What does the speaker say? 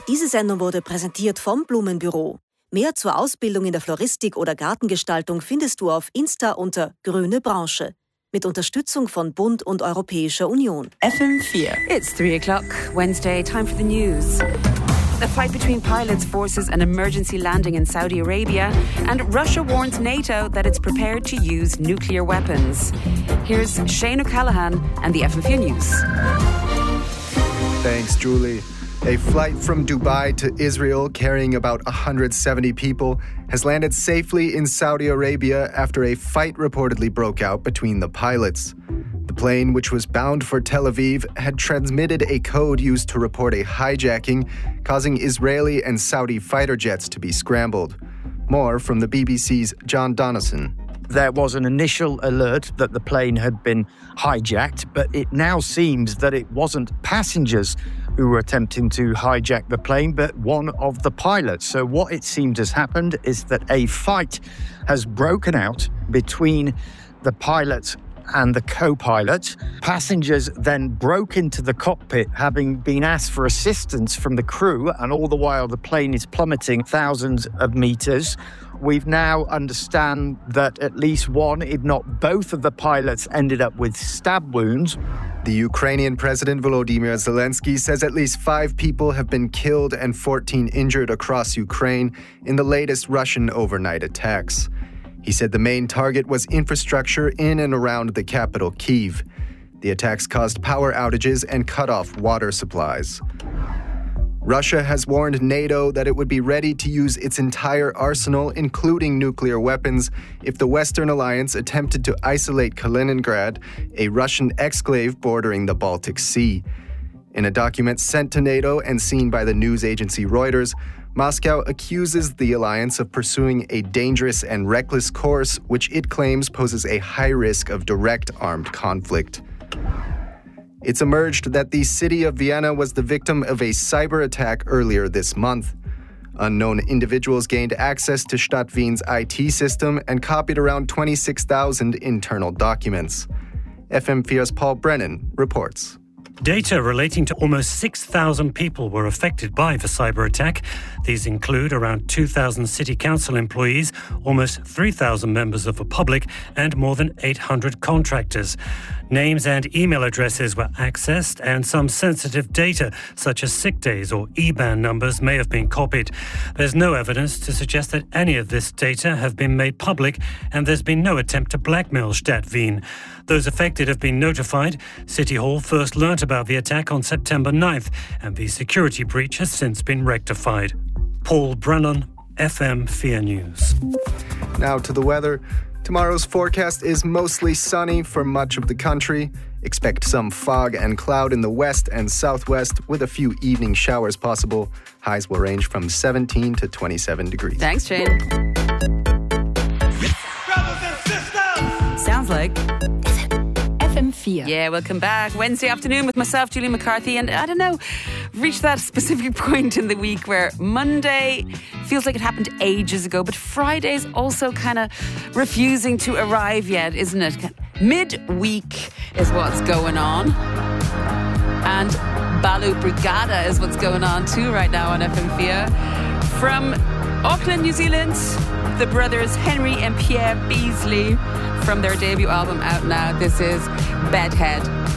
Diese Sendung wurde präsentiert vom Blumenbüro. Mehr zur Ausbildung in der Floristik oder Gartengestaltung findest du auf Insta unter Grüne Branche. Mit Unterstützung von Bund und Europäischer Union. FM4. It's 3 o'clock, Wednesday, time for the news. A fight between pilots forces an emergency landing in Saudi Arabia, and Russia warns NATO that it's prepared to use nuclear weapons. Here's Shane O'Callaghan and the FM4 News. Thanks, Julie. A flight from Dubai to Israel carrying about 170 people has landed safely in Saudi Arabia after a fight reportedly broke out between the pilots. The plane, which was bound for Tel Aviv, had transmitted a code used to report a hijacking, causing Israeli and Saudi fighter jets to be scrambled. More from the BBC's John Donaldson. There was an initial alert that the plane had been hijacked, but it now seems that it wasn't passengers who were attempting to hijack the plane, but one of the pilots. So what it seems has happened is that a fight has broken out between the pilot and the co-pilot. Passengers then broke into the cockpit, having been asked for assistance from the crew, and all the while the plane is plummeting thousands of meters. We've now understand that at least one, if not both of the pilots ended up with stab wounds. The Ukrainian President Volodymyr Zelensky says at least 5 people have been killed and 14 injured across Ukraine in the latest Russian overnight attacks. He said the main target was infrastructure in and around the capital, Kyiv. The attacks caused power outages and cut off water supplies. Russia has warned NATO that it would be ready to use its entire arsenal, including nuclear weapons, if the Western alliance attempted to isolate Kaliningrad, a Russian exclave bordering the Baltic Sea. In a document sent to NATO and seen by the news agency Reuters, Moscow accuses the alliance of pursuing a dangerous and reckless course, which it claims poses a high risk of direct armed conflict. It's emerged that the city of Vienna was the victim of a cyber attack earlier this month. Unknown individuals gained access to Stadt Wien's IT system and copied around 26,000 internal documents. FM4's Paul Brennan reports. Data relating to almost 6,000 people were affected by the cyber attack. These include around 2,000 city council employees, almost 3,000 members of the public, and more than 800 contractors. Names and email addresses were accessed, and some sensitive data, such as sick days or IBAN numbers, may have been copied. There's no evidence to suggest that any of this data have been made public, and there's been no attempt to blackmail Stadt Wien. Those affected have been notified. City Hall first learnt about the attack on September 9th, and the security breach has since been rectified. Paul Brennan, FM4 News. Now to the weather. Tomorrow's forecast is mostly sunny for much of the country. Expect some fog and cloud in the west and southwest with a few evening showers possible. Highs will range from 17 to 27 degrees. Thanks, Shane. Brothers and sisters! Sounds like FM4. Yeah, welcome back. Wednesday afternoon with myself, Julie McCarthy, and I don't know, reached that specific point in the week where Monday feels like it happened ages ago, but Friday's also kind of refusing to arrive yet, isn't it? Midweek is what's going on. And Balu Brigada is what's going on too right now on FM4. From Auckland, New Zealand, the brothers Henry and Pierre Beasley, from their debut album out now, this is Bedhead.